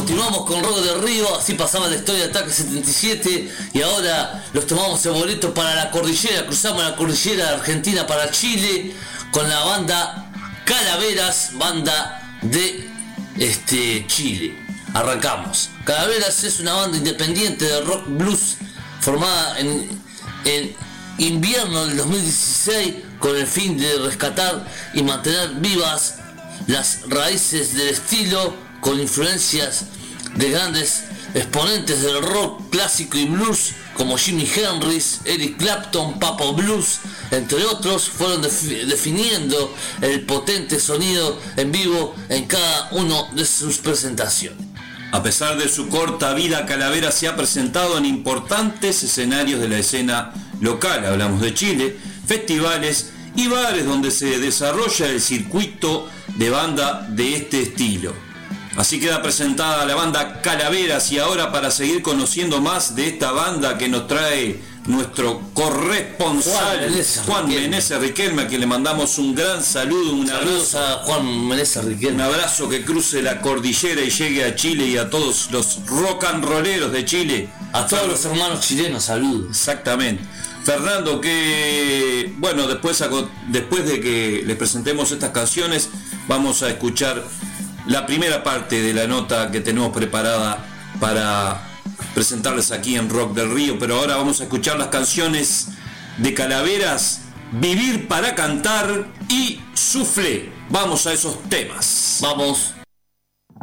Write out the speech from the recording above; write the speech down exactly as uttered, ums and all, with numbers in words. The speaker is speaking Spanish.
Continuamos con Rock del Río, así pasaba la historia de Ataque setenta y siete y ahora los tomamos el boleto para la cordillera, cruzamos la cordillera de Argentina para Chile con la banda Calaveras, banda de este, Chile. Arrancamos. Calaveras es una banda independiente de rock blues formada en, en invierno del dos mil dieciséis con el fin de rescatar y mantener vivas las raíces del estilo con influencias de grandes exponentes del rock clásico y blues como Jimi Hendrix, Eric Clapton, Papa Blues, entre otros, fueron defi- definiendo el potente sonido en vivo en cada una de sus presentaciones. A pesar de su corta vida, Calavera se ha presentado en importantes escenarios de la escena local, hablamos de Chile, festivales y bares donde se desarrolla el circuito de banda de este estilo. Así queda presentada la banda Calaveras, y ahora para seguir conociendo más de esta banda que nos trae nuestro corresponsal Juan Meneses Riquelme, a quien le mandamos un gran saludo, un Saludos abrazo, a Juan Meneses Riquelme. un abrazo que cruce la cordillera y llegue a Chile, y a todos los rock and rolleros de Chile. A todos los hermanos chilenos, saludos. Exactamente. Fernando, que bueno, después, después de que les presentemos estas canciones, vamos a escuchar la primera parte de la nota que tenemos preparada para presentarles aquí en Rock del Río, pero ahora vamos a escuchar las canciones de Calaveras, Vivir para Cantar y Suflé. Vamos a esos temas. Vamos.